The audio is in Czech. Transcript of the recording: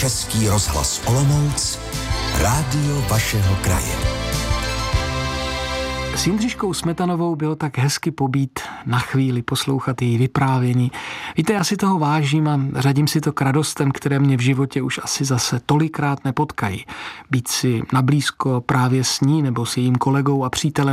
Český rozhlas Olomouc, rádio vašeho kraje. S Jindřiškou Smetanovou bylo tak hezky pobít na chvíli, poslouchat její vyprávění. Víte, já si toho vážím a řadím si to k radostem, které mě v životě už asi zase tolikrát nepotkají. Být si nablízko právě s ní nebo s jejím kolegou a přítelem